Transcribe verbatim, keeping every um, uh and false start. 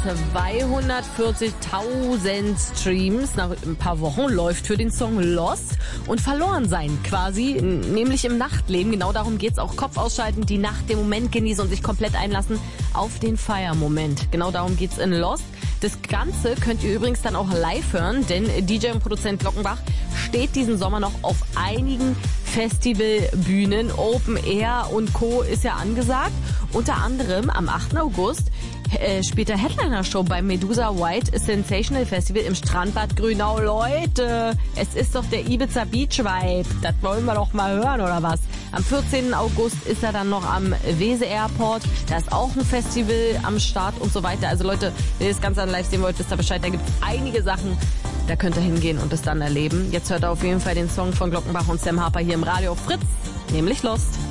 zweihundertvierzigtausend Streams nach ein paar Wochen läuft für den Song Lost und verloren sein quasi, nämlich im Nachtleben. Genau darum geht's auch. Kopf ausschalten, die Nacht, den Moment genießen und sich komplett einlassen auf den Feiermoment. Genau darum geht's in Lost. Das Ganze könnt ihr übrigens dann auch live hören, denn D J und Produzent Glockenbach steht diesen Sommer noch auf einigen Festivalbühnen. Open Air und Co. ist ja angesagt. Unter anderem am achten August äh, spielt der Headliner-Show beim Medusa White Sensational Festival im Strandbad Grünau. Leute, es ist doch der Ibiza Beach Vibe. Das wollen wir doch mal hören, oder was? Am vierzehnten August ist er dann noch am Wese Airport. Da ist auch ein Festival am Start und so weiter. Also Leute, wenn ihr das Ganze an live sehen wollt, wisst ihr Bescheid. Da gibt es einige Sachen, da könnt ihr hingehen und es dann erleben. Jetzt hört ihr auf jeden Fall den Song von Glockenbach und Sam Harper hier im Radio Fritz, nämlich Lost.